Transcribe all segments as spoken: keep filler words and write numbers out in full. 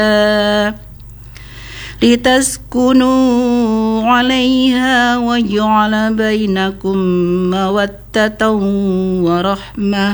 litaskunu 'alaiha wa ja'ala bainakum mawaddatan wa rahmah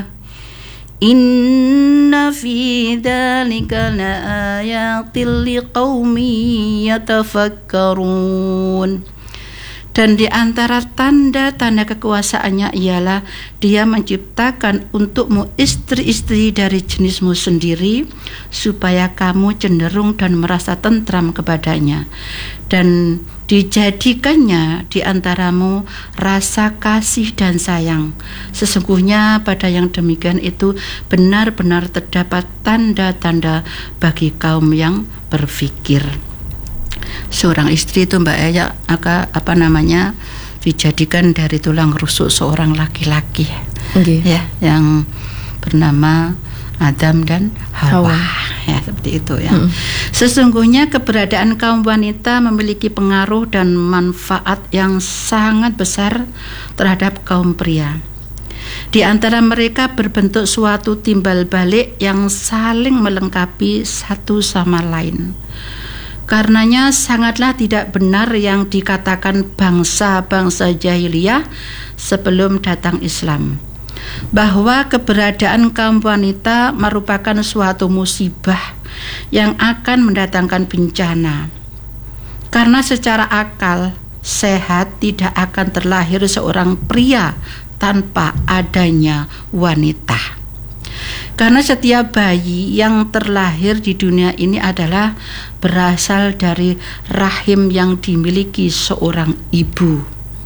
inna fi dzalika laayatil liqaumin yatafakkarun. Dan di antara tanda-tanda kekuasaannya ialah Dia menciptakan untukmu istri-istri dari jenismu sendiri supaya kamu cenderung dan merasa tentram kepadanya, dan dijadikannya di antaramu rasa kasih dan sayang. Sesungguhnya pada yang demikian itu benar-benar terdapat tanda-tanda bagi kaum yang berfikir. Seorang istri itu Mbak Aya apa, apa namanya dijadikan dari tulang rusuk seorang laki-laki, okay, ya, yang bernama Adam dan Hawa, Hawa. Ya, seperti itu ya. Hmm. Sesungguhnya keberadaan kaum wanita memiliki pengaruh dan manfaat yang sangat besar terhadap kaum pria. Di antara mereka berbentuk suatu timbal balik yang saling melengkapi satu sama lain. Karenanya sangatlah tidak benar yang dikatakan bangsa-bangsa jahiliyah sebelum datang Islam, bahwa keberadaan kaum wanita merupakan suatu musibah yang akan mendatangkan bencana. Karena secara akal sehat tidak akan terlahir seorang pria tanpa adanya wanita. Karena setiap bayi yang terlahir di dunia ini adalah berasal dari rahim yang dimiliki seorang ibu.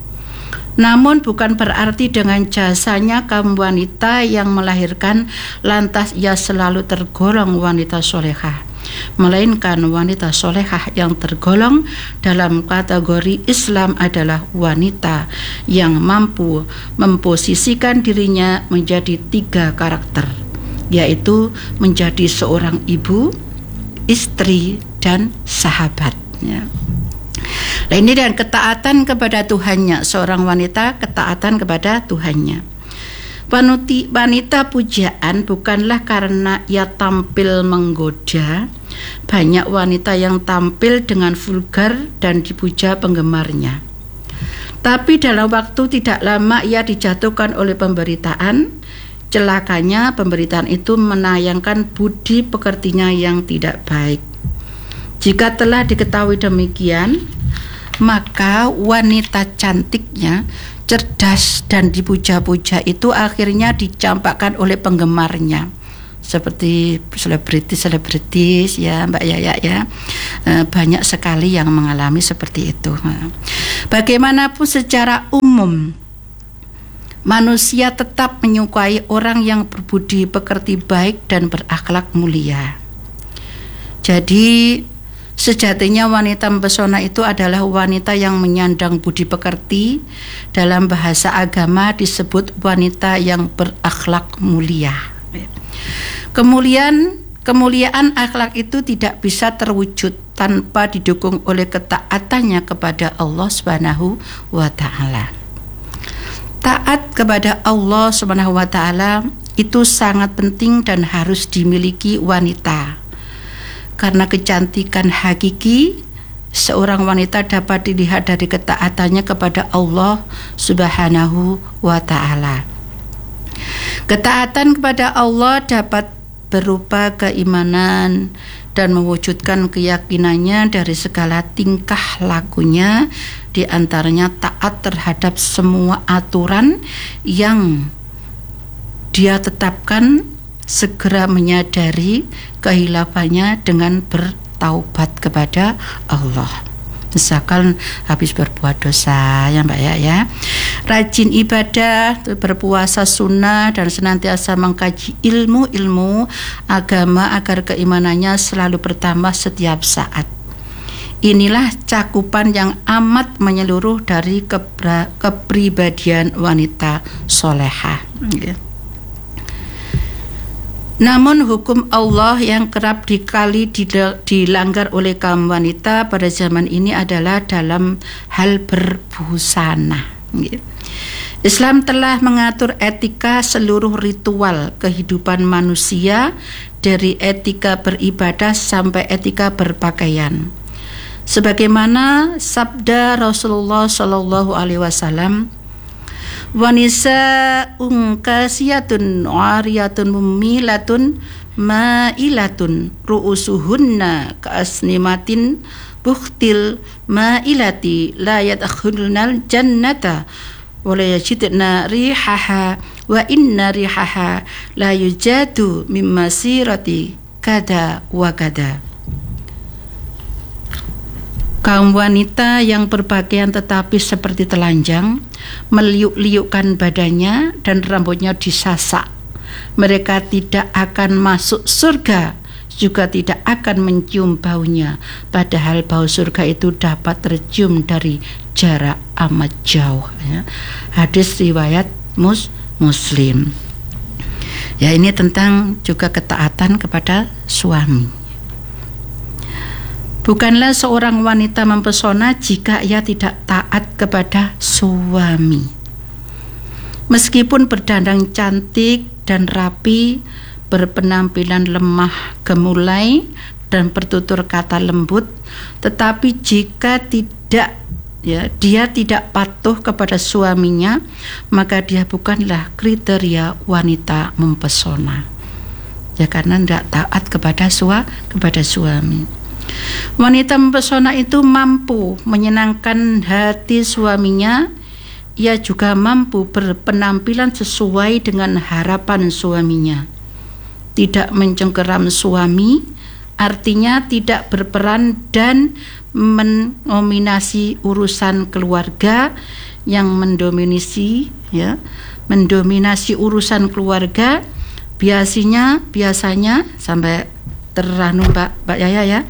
Namun bukan berarti dengan jasanya kaum wanita yang melahirkan lantas ia selalu tergolong wanita solehah, melainkan wanita solehah yang tergolong dalam kategori Islam adalah wanita yang mampu memposisikan dirinya menjadi tiga karakter, yaitu menjadi seorang ibu, istri, dan sahabat, ya. Nah, ini dan ketaatan kepada Tuhannya, seorang wanita ketaatan kepada Tuhannya. Wanuti, wanita pujaan bukanlah karena ia tampil menggoda. Banyak wanita yang tampil dengan vulgar dan dipuja penggemarnya. Tapi dalam waktu tidak lama ia dijatuhkan oleh pemberitaan. Celakanya pemberitaan itu menayangkan budi pekertinya yang tidak baik. Jika telah diketahui demikian, maka wanita cantiknya, cerdas dan dipuja-puja itu akhirnya dicampakkan oleh penggemarnya, seperti selebritis-selebritis ya Mbak Yaya ya, e, banyak sekali yang mengalami seperti itu. Bagaimanapun secara umum manusia tetap menyukai orang yang berbudi pekerti baik dan berakhlak mulia. Jadi sejatinya wanita mempesona itu adalah wanita yang menyandang budi pekerti. Dalam bahasa agama disebut wanita yang berakhlak mulia. Kemuliaan kemuliaan akhlak itu tidak bisa terwujud tanpa didukung oleh ketaatannya kepada Allah Subhanahu wa taala. Taat kepada Allah Subhanahu wa taala itu sangat penting dan harus dimiliki wanita. Karena kecantikan hakiki seorang wanita dapat dilihat dari ketaatannya kepada Allah Subhanahu wa taala. Ketaatan kepada Allah dapat berupa keimanan dan mewujudkan keyakinannya dari segala tingkah lakunya, di antaranya taat terhadap semua aturan yang dia tetapkan, segera menyadari kehilafannya dengan bertaubat kepada Allah. Misalkan habis berbuat dosa ya Mbak ya, ya. Rajin ibadah, berpuasa sunnah, dan senantiasa mengkaji ilmu-ilmu agama agar keimanannya selalu bertambah setiap saat. Inilah cakupan yang amat menyeluruh dari kebra- kepribadian wanita solehah. Ya. Namun hukum Allah yang kerap dikali dilanggar oleh kaum wanita pada zaman ini adalah dalam hal berbusana. Islam telah mengatur etika seluruh ritual kehidupan manusia, dari etika beribadah sampai etika berpakaian. Sebagaimana sabda Rasulullah Shallallahu Alaihi Wasallam, wanisa ungkasiyatun ariyatun mumilatun ma'ilatun ru'usuhunna ka'asnimatin bukhtil ma'ilati la yadkhulunal jannata wa la yajidna rihaha wa inna rihaha la yujadu min masirati kada wa kada. Kaum wanita yang berpakaian tetapi seperti telanjang, meliuk-liukkan badannya dan rambutnya disasak, mereka tidak akan masuk surga, juga tidak akan mencium baunya, padahal bau surga itu dapat tercium dari jarak amat jauh, ya. Hadis riwayat mus Muslim. Ya, ini tentang juga ketaatan kepada suami. Bukanlah seorang wanita mempesona jika ia tidak taat kepada suami. Meskipun berdandang cantik dan rapi, berpenampilan lemah gemulai dan bertutur kata lembut, tetapi jika tidak ya dia tidak patuh kepada suaminya, maka dia bukanlah kriteria wanita mempesona. Ya, karena tidak taat kepada sua kepada suami. Wanita mempesona itu mampu menyenangkan hati suaminya. Ia juga mampu berpenampilan sesuai dengan harapan suaminya. Tidak mencengkeram suami, artinya tidak berperan dan mendominasi urusan keluarga yang mendominasi ya, mendominasi urusan keluarga biasanya biasanya sampai teranu Mbak Mbak Yaya ya.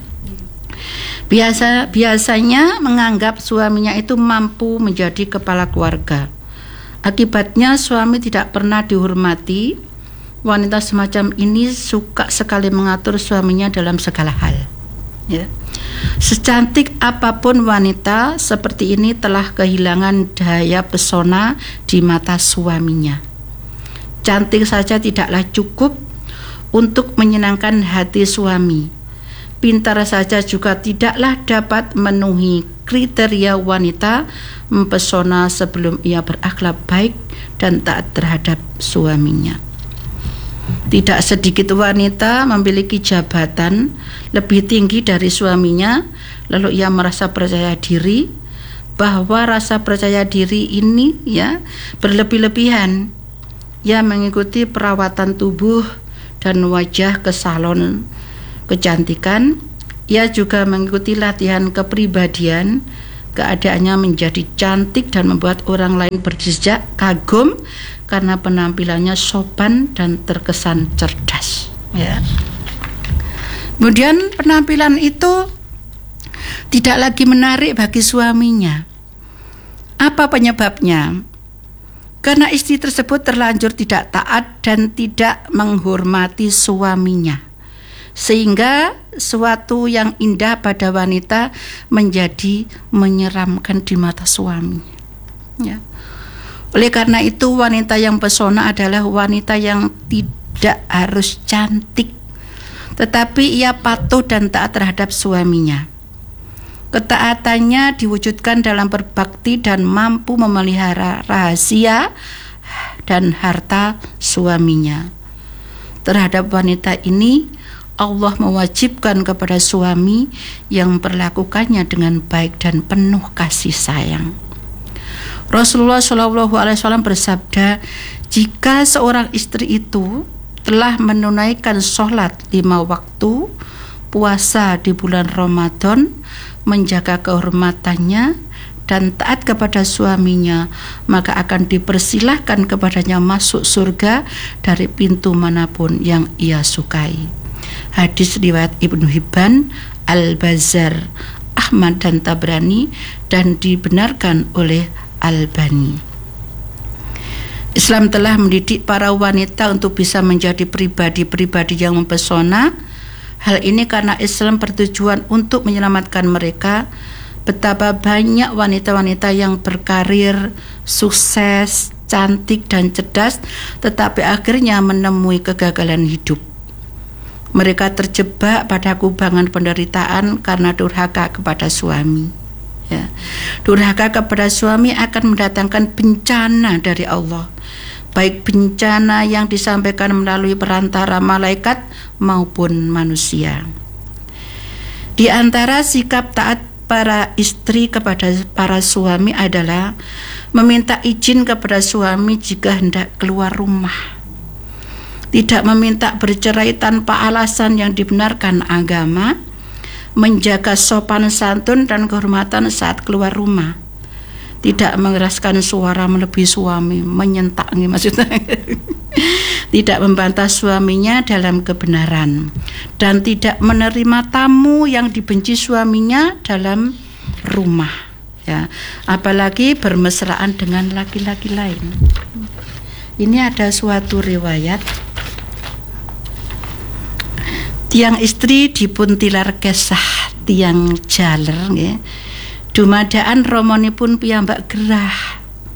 Biasa biasanya menganggap suaminya itu mampu menjadi kepala keluarga. Akibatnya suami tidak pernah dihormati. Wanita semacam ini suka sekali mengatur suaminya dalam segala hal. Ya. Secantik apapun wanita seperti ini telah kehilangan daya pesona di mata suaminya. Cantik saja tidaklah cukup untuk menyenangkan hati suami. Pintar saja juga tidaklah dapat memenuhi kriteria wanita mempesona sebelum ia berakhlak baik dan taat terhadap suaminya. Tidak sedikit wanita memiliki jabatan lebih tinggi dari suaminya, lalu ia merasa percaya diri, bahwa rasa percaya diri ini ya berlebih-lebihan. Ia mengikuti perawatan tubuh dan wajah ke salon kecantikan. Ia juga mengikuti latihan kepribadian. Keadaannya menjadi cantik dan membuat orang lain berjejak kagum karena penampilannya sopan dan terkesan cerdas, ya. Kemudian penampilan itu tidak lagi menarik bagi suaminya. Apa penyebabnya? Karena istri tersebut terlanjur tidak taat dan tidak menghormati suaminya, sehingga suatu yang indah pada wanita menjadi menyeramkan di mata suami, ya. Oleh karena itu wanita yang pesona adalah wanita yang tidak harus cantik, tetapi ia patuh dan taat terhadap suaminya. Ketaatannya diwujudkan dalam berbakti dan mampu memelihara rahasia dan harta suaminya. Terhadap wanita ini Allah mewajibkan kepada suami yang memperlakukannya dengan baik dan penuh kasih sayang. Rasulullah shallallahu alaihi wasallam bersabda, jika seorang istri itu telah menunaikan sholat lima waktu, puasa di bulan Ramadan, menjaga kehormatannya dan taat kepada suaminya, maka akan dipersilahkan kepadanya masuk surga dari pintu manapun yang ia sukai. Hadis riwayat Ibnu Hibban, Al-Bazzar, Ahmad dan Tabrani, dan dibenarkan oleh Albani. Islam telah mendidik para wanita untuk bisa menjadi pribadi-pribadi yang mempesona. Hal ini karena Islam bertujuan untuk menyelamatkan mereka. Betapa banyak wanita-wanita yang berkarir, sukses, cantik dan cerdas, tetapi akhirnya menemui kegagalan hidup. Mereka terjebak pada kubangan penderitaan karena durhaka kepada suami. Ya. Durhaka kepada suami akan mendatangkan bencana dari Allah, baik bencana yang disampaikan melalui perantara malaikat maupun manusia. Di antara sikap taat para istri kepada para suami adalah meminta izin kepada suami jika hendak keluar rumah, tidak meminta bercerai tanpa alasan yang dibenarkan agama, menjaga sopan santun dan kehormatan saat keluar rumah, tidak mengeraskan suara melebihi suami, menyentak maksudnya, tidak membantah suaminya dalam kebenaran, dan tidak menerima tamu yang dibenci suaminya dalam rumah, ya, apalagi bermesraan dengan laki-laki lain. Ini ada suatu riwayat, tiang istri dipun tilar kesah tiang jaler, ya. Dumadaan romonipun piyambak gerah.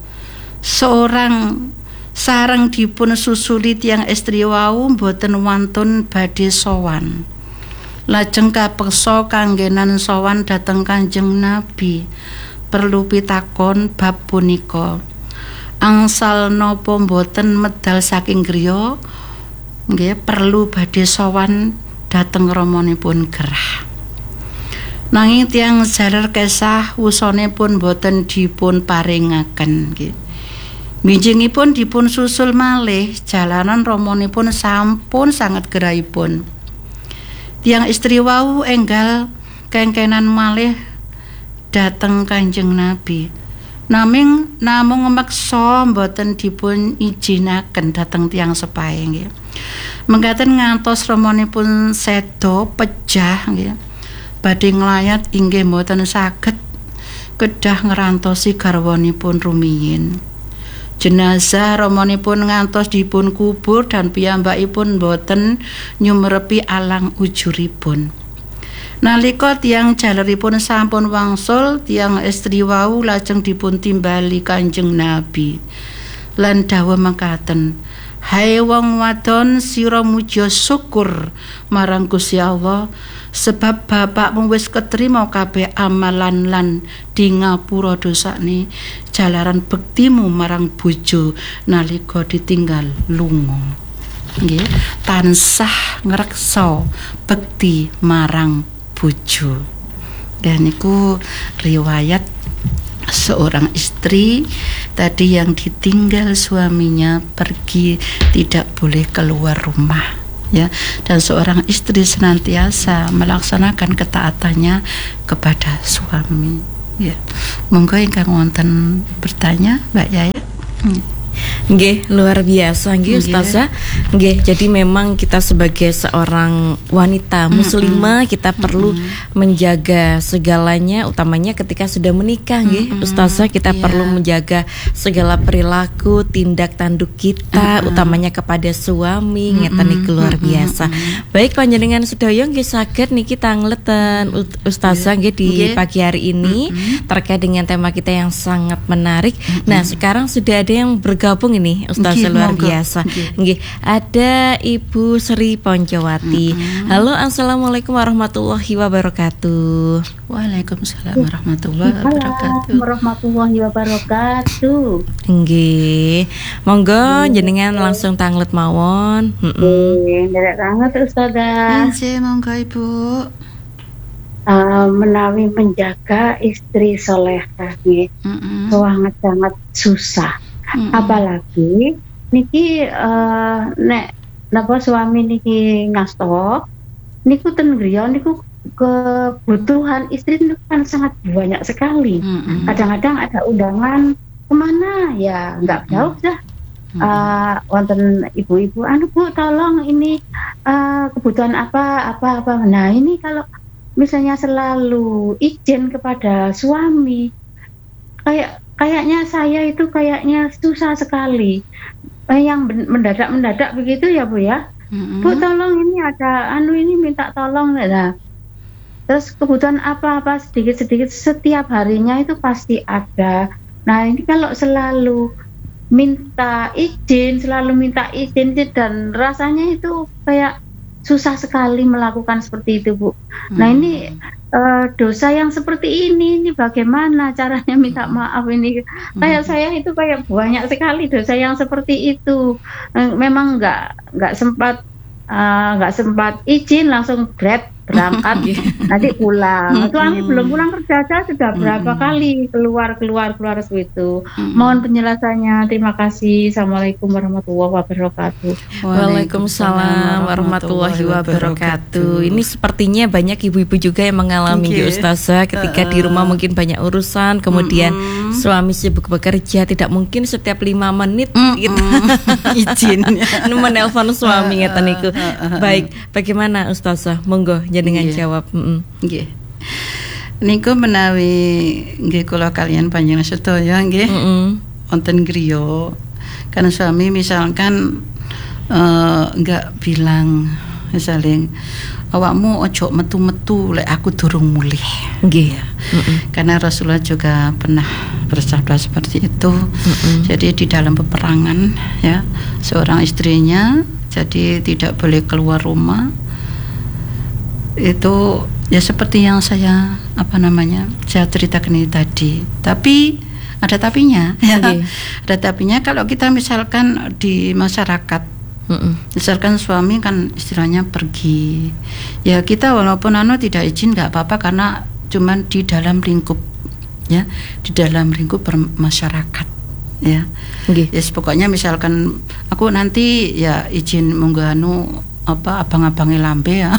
Seorang sareng dipun susuli tiang istri wau boten wantun badhe sowan. Lajeng kapeksa kanggenan sowan dhateng Kanjeng Nabi. Perlu pitakon bab punika. Angsal napa boten medal saking griya nggih perlu badhe sowan dhateng romonipun gerah. Nanging tiang jaler kesah wusonipun boten dipun paringaken nggih. Mijingipun dipun susul malih, jalanan romonipun sampun sangat gerahipun. Tiang istri wau enggal kengkenan malih dhateng Kanjeng Nabi. Naming namung meksa boten dipun ijinaken dhateng tiang sepahe nggih. Mengkaten ngantos romonipun sedo pejah nggih. Badhe nglayat inggih mboten saged kedah ngrantosi garwanipun rumiyin. Jenazah romonipun ngantos dipun kubur dan piyambakipun boten nyumrepi alang ujuripun. Nalika tiang jaleripun sampun wangsul, tiang istri wau lajeng dipun timbali Kanjeng Nabi. Lan dawuh mekaten, "Hai wong wadon, sira muja syukur marang Gusti Allah, sebab bapakmu wis ketrima kabeh amalan lan di ngapura dosane jalaran bektimu marang bojo nalika ditinggal lunga." Nggih, tansah ngreksa bekti marang bojo. Dan niku riwayat seorang istri tadi yang ditinggal suaminya pergi, tidak boleh keluar rumah, ya, dan seorang istri senantiasa melaksanakan ketaatannya kepada suami, ya. Monggo ingkang wonten bertanya, Mbak Yaya. Hmm. Nggih, luar biasa nggih Ustazah. Nggih, jadi memang kita sebagai seorang wanita muslimah mm-hmm. kita perlu mm-hmm. menjaga segalanya, utamanya ketika sudah menikah nggih. Mm-hmm. Ustazah, kita yeah. perlu menjaga segala perilaku, tindak tanduk kita, mm-hmm. utamanya kepada suami, mm-hmm. ngeten iki luar biasa. Mm-hmm. Baik panjenengan sedaya nggih saged niki tangleten Ustazah nggih di yeah. pagi hari ini mm-hmm. terkait dengan tema kita yang sangat menarik. Mm-hmm. Nah, sekarang sudah ada yang bergabung ini Ustazah luar biasa. Nggih, ada Ibu Sri Poncowati. Mm-hmm. Halo, assalamualaikum warahmatullahi wabarakatuh. Waalaikumsalam warahmatullahi wabarakatuh. Warahmatullahi wabarakatuh. Nggih, monggo jenengan langsung tanglet mawon. Heeh. Nderek banget Ustazah. Nggih, monggo Ibu. Uh, menawi menjaga istri solehah nggih, mm-hmm. sangat-sangat susah. Mm-hmm. Apalagi niki uh, nek napa suami niki ngasto niku ten griya niku kebutuhan istri itu kan sangat banyak sekali. Mm-hmm. Kadang-kadang ada undangan kemana ya nggak jauh dah. Mm-hmm. Uh, wonten ibu-ibu, anu Bu tolong ini uh, kebutuhan apa apa apa. Nah ini kalau misalnya selalu izin kepada suami, kayak kayaknya saya itu kayaknya susah sekali. Eh, yang mendadak-mendadak begitu ya Bu ya. Mm-hmm. Bu tolong ini ada anu ini minta tolong. Nah, terus kebutuhan apa-apa sedikit-sedikit setiap harinya itu pasti ada. Nah ini kalau selalu minta izin, selalu minta izin, dan rasanya itu kayak susah sekali melakukan seperti itu, Bu. Hmm. Nah ini uh, dosa yang seperti ini, ini bagaimana caranya minta maaf ini? Hmm. Kayak saya itu kayak banyak sekali dosa yang seperti itu. Memang nggak nggak sempat nggak uh, sempat izin, langsung grab berangkat nanti pulang. Suami belum pulang kerja aja sudah berapa mm-hmm. kali keluar keluar keluar itu. Mm-hmm. Mohon penjelasannya. Terima kasih. Assalamualaikum warahmatullahi wabarakatuh. Waalaikumsalam warahmatullahi wabarakatuh. Ini sepertinya banyak ibu-ibu juga yang mengalami okay. Ustazah ketika uh, di rumah mungkin banyak urusan, kemudian mm-hmm. suami sibuk bekerja, tidak mungkin setiap lima menit mm-hmm. gitu izin menelpon suami ngeten niku. Baik, bagaimana Ustazah? Monggo dengan yeah. jawab. Nggih. Niku menawi nggih kula kalian panjenengan sedaya nggih wonten griya kan suami misalkan enggak uh, bilang misalnya awakmu ojo metu-metu lek aku durung mulih. Nggih. Karena Rasulullah juga pernah bersabda seperti itu. Mm-mm. Jadi di dalam peperangan ya seorang istrinya jadi tidak boleh keluar rumah. Itu ya seperti yang saya apa namanya saya ceritakan ini tadi, tapi ada tapinya ya. Okay. Ada tapinya kalau kita misalkan di masyarakat, mm-mm. misalkan suami kan istilahnya pergi, ya kita walaupun anu tidak izin nggak apa-apa karena cuman di dalam lingkup ya di dalam lingkup bermasyarakat ya. Okay. Yes, pokoknya misalkan aku nanti ya izin monggo anu apa abang-abangnya lambe ya.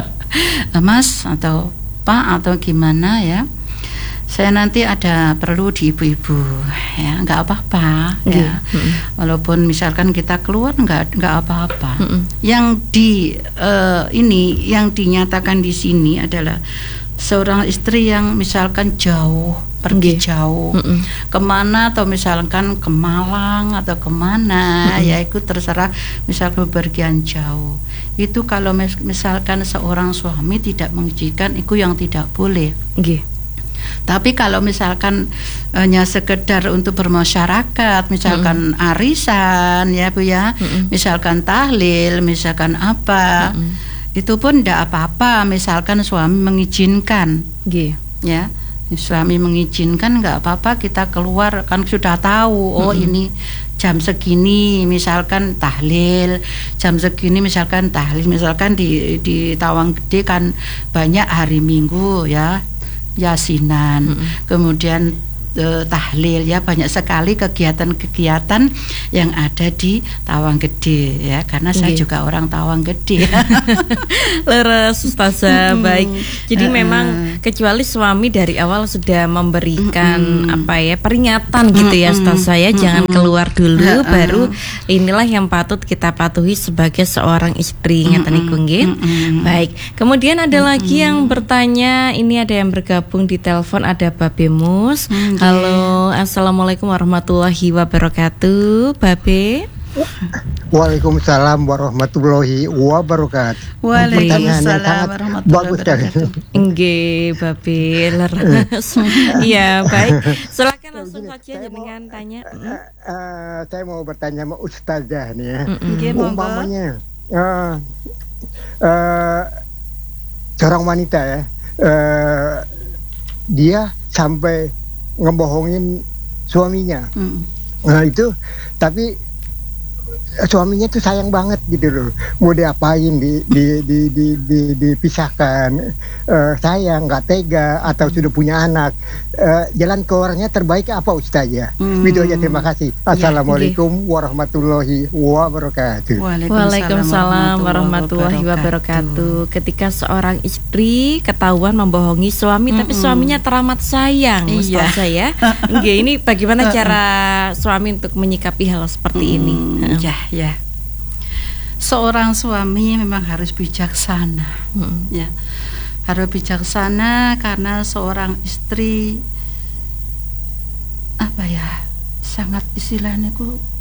Mas atau Pak atau gimana ya, saya nanti ada perlu di ibu-ibu ya nggak apa-apa mm-hmm. ya mm-hmm. walaupun misalkan kita keluar nggak nggak apa-apa. Mm-hmm. Yang di uh, ini yang dinyatakan di sini adalah seorang istri yang misalkan jauh pergi mm-hmm. jauh mm-hmm. kemana atau misalkan ke Malang atau kemana mm-hmm. ya itu terserah misalkan bepergian jauh. Itu kalau misalkan seorang suami tidak mengizinkan, itu yang tidak boleh. Okay. Tapi kalau misalkan hanya sekedar untuk bermasyarakat, misalkan mm-hmm. arisan ya Bu ya, mm-hmm. misalkan tahlil, misalkan apa, mm-hmm. itu pun tidak apa-apa. Misalkan suami mengizinkan, okay. ya. Suami mengizinkan nggak apa-apa, kita keluar kan sudah tahu oh mm-hmm. ini jam segini misalkan tahlil, jam segini misalkan tahlil, misalkan di di Tawang Gede kan banyak hari Minggu ya yasinan, mm-hmm. kemudian eh, tahlil ya banyak sekali kegiatan-kegiatan yang ada di Tawang Gede ya karena okay. saya juga orang Tawang Gede. Leres Ustazah. Baik. Jadi uh, memang kecuali suami dari awal sudah memberikan uh, apa ya peringatan gitu ya Ustazah ya, uh, jangan keluar dulu uh, baru inilah yang patut kita patuhi sebagai seorang istri ngeten niku nggih. Baik. Kemudian ada uh, lagi yang bertanya, ini ada yang bergabung di telepon, ada Babe Mus. Uh, Halo, assalamualaikum warahmatullahi wabarakatuh, Babe. Waalaikumsalam warahmatullahi wabarakatuh. Waalaikumsalam warahmatullahi wabarakatuh. Nggih, Babe, leres. Iya, baik. Silakan langsung saja dengan tanya. Uh, uh, saya mau bertanya sama Ustazah nih ya. Nggih, monggo. Umpamanya uh, uh, seorang wanita ya, uh, dia sampai ngebohongin suaminya. Mm. Nah itu, tapi suaminya tuh sayang banget gitu loh, mau diapain di di di di, di dipisahkan, uh, sayang nggak tega atau sudah punya anak, uh, jalan keluarnya terbaik apa Ustaz ya? Hmm. Itu aja, terima kasih. Assalamualaikum ya, warahmatullahi wabarakatuh. Waalaikumsalam warahmatullahi wabarakatuh. Ketika seorang istri ketahuan membohongi suami, mm-mm. tapi suaminya teramat sayang, Ustaz ya. Nggih, ini bagaimana cara suami untuk menyikapi hal seperti mm, ini? Ya. Ya, seorang suami memang harus bijaksana, hmm. ya, harus bijaksana karena seorang istri apa ya sangat istilahnya ku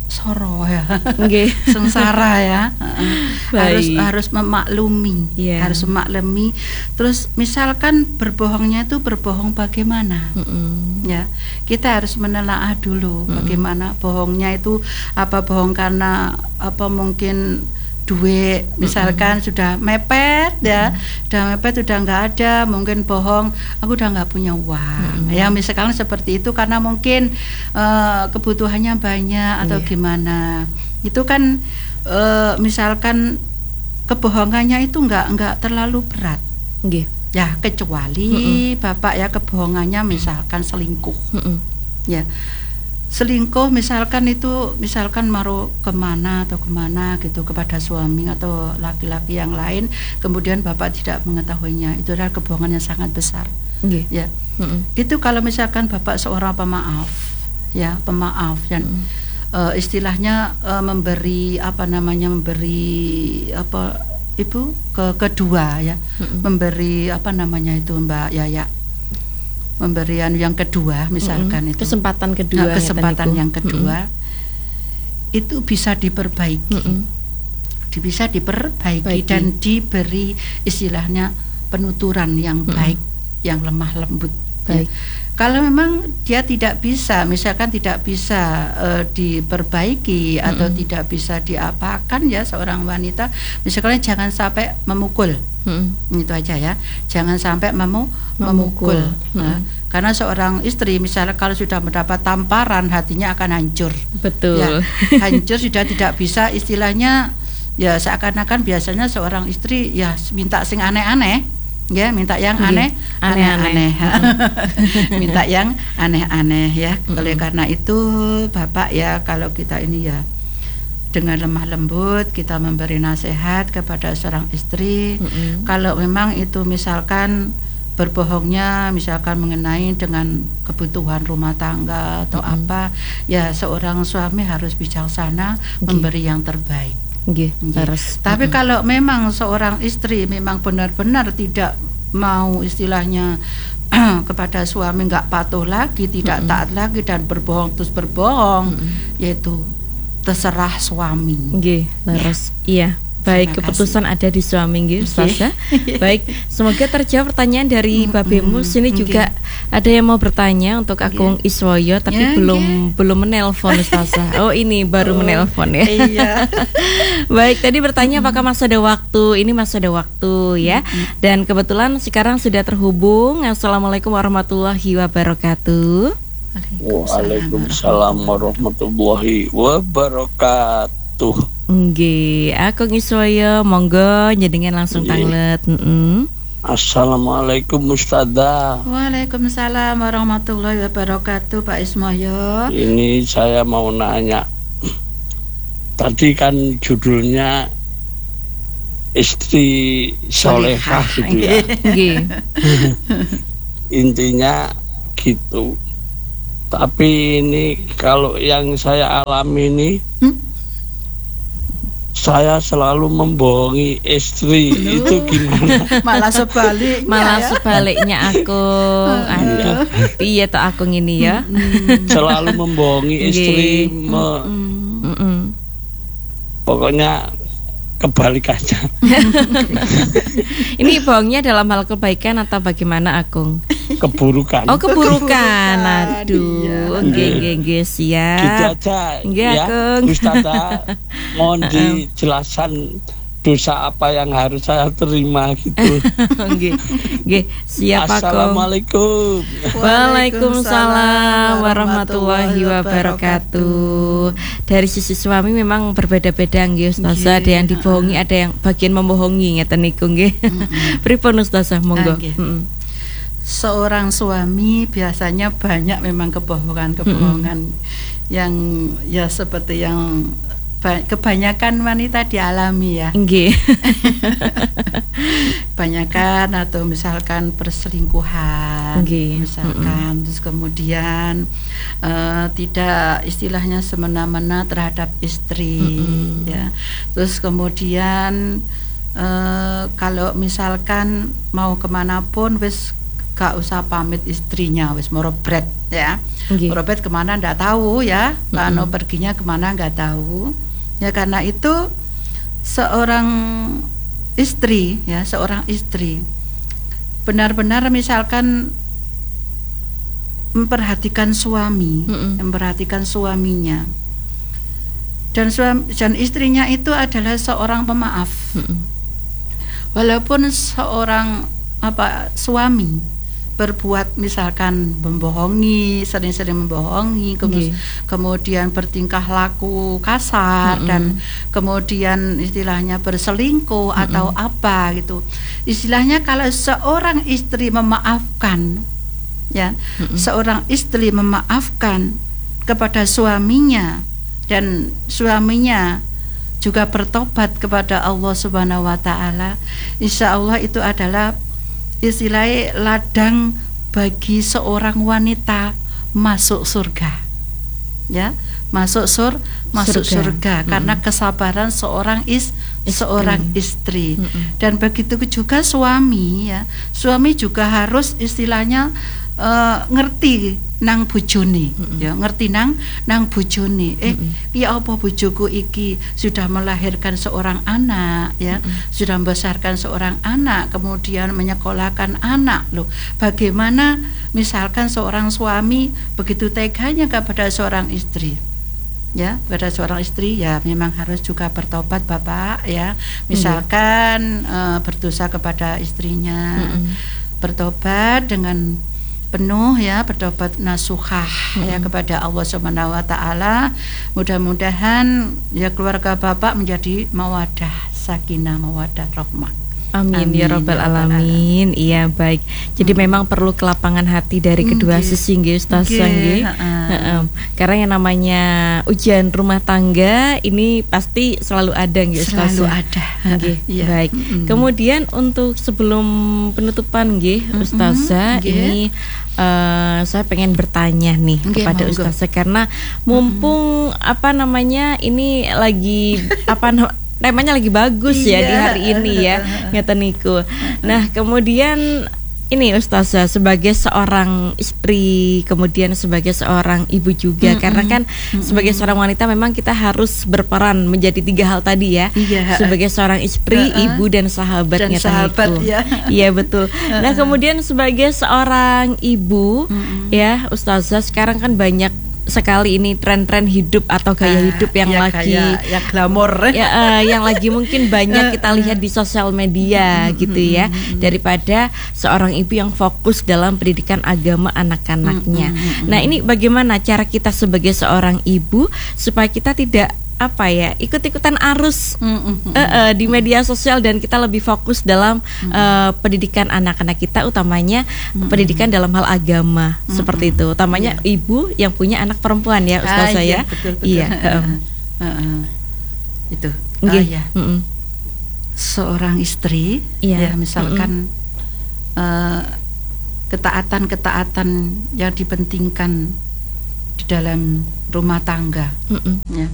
soro ya, okay. sengsara ya, harus harus memaklumi, yeah. harus memaklumi. Terus misalkan berbohongnya itu berbohong bagaimana, mm-hmm. ya kita harus menelaah dulu, mm-hmm. bagaimana bohongnya itu, apa bohong karena apa mungkin duit misalkan mm-hmm. sudah mepet ya, mm-hmm. sudah mepet sudah nggak ada, mungkin bohong aku udah nggak punya uang, mm-hmm. ya misalkan seperti itu karena mungkin uh, kebutuhannya banyak atau yeah. gimana, itu kan uh, misalkan kebohongannya itu nggak nggak terlalu berat, okay. ya kecuali mm-hmm. bapak ya kebohongannya misalkan selingkuh, mm-hmm. ya. Selingkuh misalkan itu misalkan maruh kemana atau kemana gitu kepada suami atau laki-laki yang lain, kemudian bapak tidak mengetahuinya, itu adalah kebohongan yang sangat besar, okay. ya. Mm-hmm. Itu kalau misalkan bapak seorang pemaaf, ya pemaaf dan mm-hmm. uh, istilahnya uh, memberi apa namanya memberi apa ibu ke kedua ya, mm-hmm. memberi apa namanya itu Mbak Yaya, pemberian yang kedua misalkan, mm-hmm. itu kesempatan kedua, nah, kesempatan yang kedua, mm-hmm. itu bisa diperbaiki, mm-hmm. bisa diperbaiki Baiki. dan diberi istilahnya penuturan yang mm-hmm. baik, yang lemah lembut. Baik. Ya. Kalau memang dia tidak bisa, misalkan tidak bisa uh, diperbaiki mm-hmm. atau tidak bisa diapakan ya seorang wanita, misalkan jangan sampai memukul. Hmm. Itu aja ya, jangan sampai memu memukul, memukul. Nah, hmm. karena seorang istri misalnya kalau sudah mendapat tamparan hatinya akan hancur, betul ya, hancur sudah tidak bisa istilahnya ya, seakan-akan biasanya seorang istri ya minta sing aneh-aneh ya, minta yang aneh aneh-aneh minta yang aneh-aneh ya. hmm. Oleh karena itu bapak ya, kalau kita ini ya dengan lemah lembut kita memberi nasihat kepada seorang istri, mm-hmm. kalau memang itu misalkan berbohongnya misalkan mengenai dengan kebutuhan rumah tangga atau mm-hmm. apa, ya seorang suami harus bijaksana, okay. memberi yang terbaik. Okay. Okay. Harus. Tapi mm-hmm. kalau memang seorang istri memang benar-benar tidak mau istilahnya kepada suami, nggak patuh lagi, tidak mm-hmm. taat lagi dan berbohong terus berbohong, mm-hmm. yaitu terserah suami. Nggih, leres. Ya. Iya. Baik, keputusan ada di suami nggih, Ustazah. Baik, semoga terjawab pertanyaan dari Mbak Bemus. Ini okay. juga ada yang mau bertanya untuk Akung okay. Iswoyo tapi yeah, belum yeah. belum menelpon Ustazah. Oh, ini baru oh, menelpon ya. Iya. Baik, tadi bertanya apakah masih ada waktu. Ini masih ada waktu ya. Dan kebetulan sekarang sudah terhubung. Assalamualaikum warahmatullahi wabarakatuh. Waalaikumsalam warahmatullahi wabarakatuh. Nggih, aku Iswoyo, monggo njenengan langsung tanglet. Heeh. Assalamualaikum Ustazah. Waalaikumsalam warahmatullahi wabarakatuh, Pak Ismoyo. Ini saya mau nanya. Tadi kan judulnya istri solehah gitu ya. Nggih. Intinya gitu. Tapi ini kalau yang saya alami ini, hmm? saya selalu membohongi istri. Aduh. Itu gimana? Malah sebaliknya. Malah ya? sebaliknya aku. Aduh, iya toh aku ini ya. Selalu membohongi istri. Me mm -mm. Pokoknya kebalik aja. Ini bohongnya dalam hal kebaikan atau bagaimana, Agung? Keburukan. Oh, keburukan. Aduh, nggih nggih nggih siap. Gitu aja. Nggih, ya, Agung. Ustazah, mohon dijelaskan dosa apa yang harus saya terima gitu. Nggih. Nggih, siap, Agung. Assalamualaikum. Waalaikumsalam warahmatullahi wabarakatuh. Dari sisi suami memang berbeda-beda nggih, Ustazah. Ada yang dibohongi, ada yang bagian membohongi ngeten niku nggih. Pripun Ustazah, monggo. Heeh. Seorang suami biasanya banyak memang kebohongan-kebohongan mm-hmm. yang ya seperti yang kebanyakan wanita dialami ya. Nggih. Banyakan atau misalkan perselingkuhan, Nggih. misalkan mm-hmm. terus kemudian uh, tidak istilahnya semena-mena terhadap istri, mm-hmm. ya. Terus kemudian uh, kalau misalkan mau kemanapun wis gak usah pamit istrinya, wis morobret ya. Okay. Morobret kemana ndak tahu ya, Lano Mm-hmm. perginya kemana nggak tahu. Ya karena itu seorang istri ya, seorang istri benar-benar misalkan memperhatikan suami, Mm-mm. memperhatikan suaminya. Dan suami dan istrinya itu adalah seorang pemaaf. Mm-mm. Walaupun seorang apa suami berbuat misalkan membohongi, sering-sering membohongi, kemus- Okay. kemudian bertingkah laku kasar Mm-mm. dan kemudian istilahnya berselingkuh Mm-mm. atau apa gitu. Istilahnya kalau seorang istri memaafkan, ya, Mm-mm. seorang istri memaafkan kepada suaminya dan suaminya juga bertobat kepada Allah Subhanahu wa taala, insya Allah itu adalah istilahnya ladang bagi seorang wanita masuk surga. Ya, masuk sur masuk surga, Surga. karena Mm-mm. kesabaran seorang is Istri. seorang istri. Mm-mm. Dan begitu juga suami ya. Suami juga harus istilahnya uh, ngerti nang bojone, Mm-mm. ya, ngerti nang nang bojone. Eh, Mm-mm. ya apa bojoku iki sudah melahirkan seorang anak ya, Mm-mm. sudah membesarkan seorang anak, kemudian menyekolahkan anak loh. Bagaimana misalkan seorang suami begitu teganya kepada seorang istri? Ya, pada seorang istri ya memang harus juga bertobat Bapak ya. Misalkan uh, berdosa kepada istrinya, Mm-mm. bertobat dengan penuh ya, bertobat nasuhah Mm-mm. ya kepada Allah Subhanahu wa taala. Mudah-mudahan ya keluarga Bapak menjadi mawadah, sakinah, mawadah, rahmah. Amin, Amin, ya robbal ya rabbal alamin. Iya, baik. Jadi Hmm. memang perlu kelapangan hati dari kedua Nggih. sisi nggih Ustazah Nggih, nggih. heeh. Heeh. Karena yang namanya ujian rumah tangga ini pasti selalu ada nggih Ustazah. Selalu ada. Nggih, Iya. baik. Mm-mm. Kemudian untuk sebelum penutupan nggih Mm-mm, Ustazah, nggih. ini eh, saya pengen bertanya nih Nggih, kepada monggo. Ustazah karena mumpung apa namanya ini lagi apa na- temanya lagi bagus ya Iya. di hari ini ya, ngeten niku. Nah, kemudian ini Ustazah sebagai seorang istri, kemudian sebagai seorang ibu juga, Mm-mm. karena kan Mm-mm. sebagai seorang wanita memang kita harus berperan menjadi tiga hal tadi ya. Iya. Sebagai seorang istri, Uh-uh. ibu dan sahabat Dan ngeten sahabat, niku. ya. Iya betul. Nah, kemudian sebagai seorang ibu Mm-mm. ya Ustazah, sekarang kan banyak sekali ini tren-tren hidup atau gaya Ah, hidup yang ya, lagi kayak, ya glamor ya eh, yang lagi mungkin banyak kita lihat di sosial media gitu ya, daripada seorang ibu yang fokus dalam pendidikan agama anak-anaknya. Nah, ini bagaimana cara kita sebagai seorang ibu supaya kita tidak apa ya ikut-ikutan arus Mm-mm. eh, eh, di media sosial dan kita lebih fokus dalam eh, pendidikan anak-anak kita, utamanya pendidikan dalam hal agama seperti itu, utamanya ibu yang punya anak perempuan ya Ustazah Ah, ya. iya, betul, betul. Iya, Heeh. heeh. Heeh. Itu. Nggih. Ah, ya. Mm-mm. Seorang istri Iya. ya misalkan eh, ketaatan-ketaatan yang dipentingkan di dalam rumah tangga Mm-mm. ya.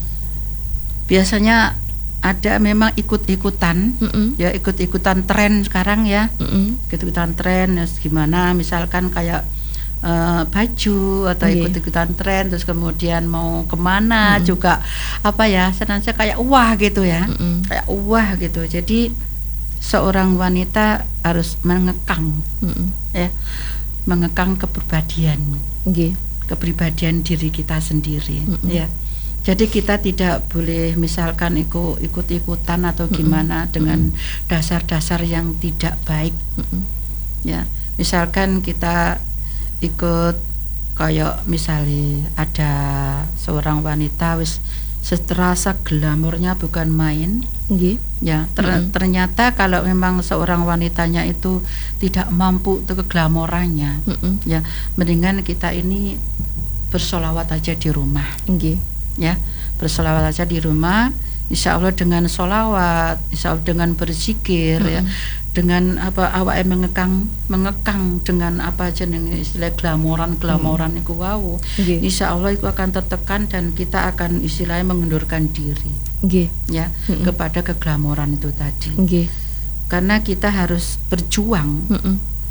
Biasanya ada memang ikut-ikutan Mm-mm. ya, ikut-ikutan tren sekarang ya. Mm-mm. Ikut-ikutan tren ya, gimana misalkan kayak eh, baju atau Nggih. ikut-ikutan tren, terus kemudian mau kemana Mm-mm. juga apa ya, senangnya kayak wah gitu ya, Mm-mm. kayak wah gitu. Jadi seorang wanita harus mengekang Mm-mm. ya, mengekang kepribadian Nggih. kepribadian diri kita sendiri. Mm-mm. Ya, jadi kita tidak boleh misalkan ikut ikut-ikutan atau gimana dengan dasar-dasar yang tidak baik. Mm-mm. Ya, misalkan kita ikut kayak misalnya ada seorang wanita wis terasa glamornya bukan main. Nggih. Ya, ter- Mm-mm. ternyata kalau memang seorang wanitanya itu tidak mampu untuk keglamorannya, Mm-mm. ya mendingan kita ini bersolawat aja di rumah. Nggih. Ya, bersolawat aja di rumah, insya Allah dengan solawat, insya Allah dengan berzikir, ya, dengan apa awake mengekang mengekang dengan apa jenenge istilah glamoran glamoran itu wow, Nggih. insya Allah itu akan tertekan dan kita akan istilahnya mengundurkan diri Nggih. ya Mm-mm. kepada keglamoran itu tadi, Nggih. karena kita harus berjuang Mm-mm.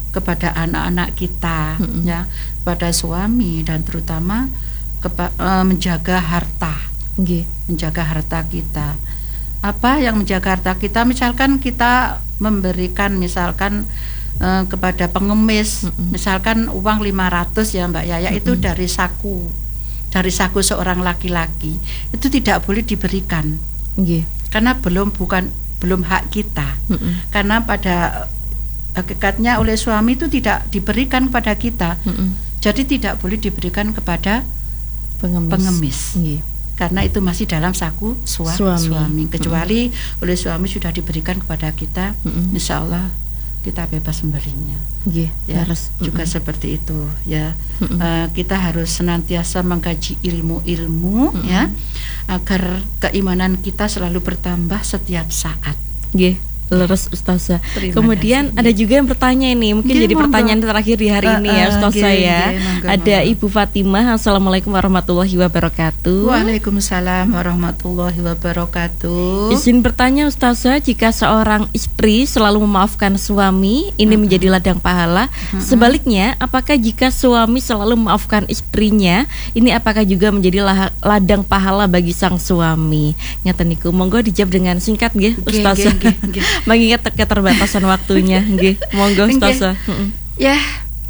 kepada anak-anak kita, mm-hmm. ya, pada suami, dan terutama kepa, uh, menjaga harta, okay. menjaga harta kita. Apa yang menjaga harta kita? Misalkan kita memberikan, misalkan uh, kepada pengemis, mm-hmm. misalkan uang lima ratus ya Mbak Yaya, mm-hmm. itu dari saku, dari saku seorang laki-laki, itu tidak boleh diberikan, okay. karena belum bukan belum hak kita, mm-hmm. karena pada hakikatnya oleh suami itu tidak diberikan kepada kita, mm-mm. jadi tidak boleh diberikan kepada pengemis, pengemis. Yeah. Karena itu masih dalam saku sua, suami. suami kecuali mm-mm. oleh suami sudah diberikan kepada kita, mm-mm. insya Allah kita bebas memberinya. Yeah, ya harus juga mm-mm. seperti itu ya. Uh, kita harus senantiasa mengkaji ilmu-ilmu, mm-mm. ya, agar keimanan kita selalu bertambah setiap saat. Yeah. Leres Ustazah. Terima Kemudian kasih. Ada juga yang bertanya ini, mungkin Gih, jadi monggo. Pertanyaan terakhir di hari uh, ini ya Ustazah uh, ya. Gih, monggo, ada monggo. Ibu Fatimah, Assalamualaikum warahmatullahi wabarakatuh. Waalaikumsalam warahmatullahi wabarakatuh. Izin bertanya Ustazah, jika seorang istri selalu memaafkan suami, ini uh-huh. menjadi ladang pahala. Uh-huh. Sebaliknya, apakah jika suami selalu memaafkan istrinya, ini apakah juga menjadi lah, ladang pahala bagi sang suami? Nyata niku, monggo dijawab dengan singkat nggih Ustazah. Gih, gih, gih. Mengingat keterbatasan waktunya, nggih, monggo Ustazah. Ya,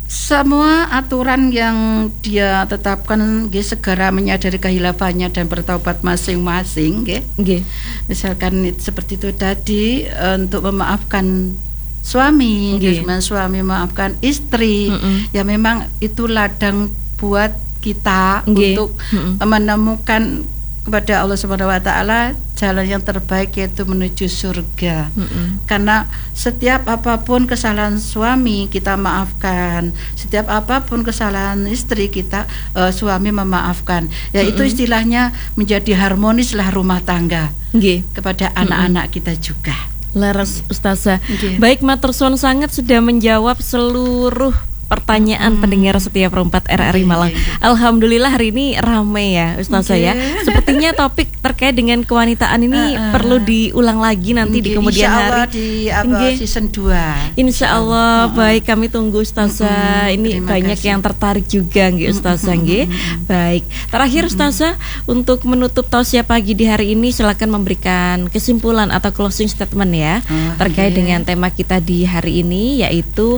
semua aturan yang dia tetapkan, nggih, segera menyadari kehilafannya dan bertaubat masing-masing, nggih. Nggih. Misalkan seperti itu tadi, untuk memaafkan suami, nggih, suami memaafkan istri, mm-mm. ya memang itu ladang buat kita, nggih. Untuk mm-mm. menemukan kepada Allah Subhanahu wa taala jalan yang terbaik, yaitu menuju surga. Mm-hmm. Karena setiap apapun kesalahan suami kita maafkan, setiap apapun kesalahan istri kita uh, suami memaafkan. Yaitu mm-hmm. istilahnya menjadi harmonislah rumah tangga. Okay. Kepada mm-hmm. anak-anak kita juga. Leres Ustazah. Okay. Baik, matur suwun sangat sudah menjawab seluruh pertanyaan hmm. pendengar setiap perempat R R I Malang. Yeah, yeah. Alhamdulillah hari ini ramai ya Ustazah okay. ya. Sepertinya topik terkait dengan kewanitaan ini uh, uh. perlu diulang lagi nanti okay. di kemudian Insya Allah hari di apa, okay. season dua. Insya Allah. Uh, uh. Baik, kami tunggu Ustazah. Uh, uh. Ini Terima banyak kasih. Yang tertarik juga nggih Ustazah nggih. Uh, uh, uh. Baik. Terakhir uh, uh. Ustazah, untuk menutup tausiah pagi di hari ini, silakan memberikan kesimpulan atau closing statement ya uh, terkait okay. dengan tema kita di hari ini, yaitu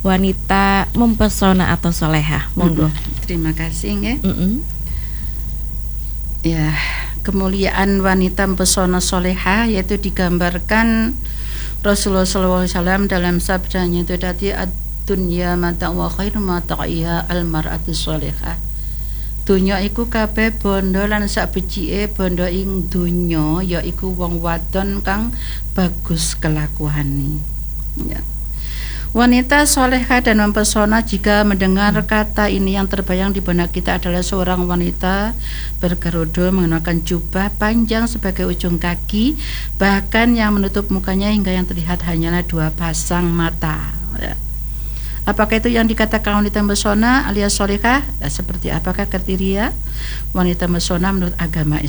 wanita mempesona atau soleha. Monggo. Mm-hmm. Terima kasih ya. Mm-hmm. Ya, kemuliaan wanita mempesona soleha yaitu digambarkan Rasulullah shallallahu alaihi wasallam dalam sabdanya itu tadi, ad-dunya mata wa khairu mata'iha al-mar'atu soleha. Dunya iku kabeh bondo lan sak becike bondo ing dunya yaiku wong wadon kang bagus kelakuane. Ya. Wanita soleha dan mempesona, jika mendengar kata ini yang terbayang di benak kita adalah seorang wanita berkerudung mengenakan jubah panjang sebagai ujung kaki, bahkan yang menutup mukanya hingga yang terlihat hanyalah dua pasang mata. Ya. Apakah itu yang dikatakan wanita mempesona alias soleha? Ya, seperti apakah kriteria wanita mempesona menurut agama Islam?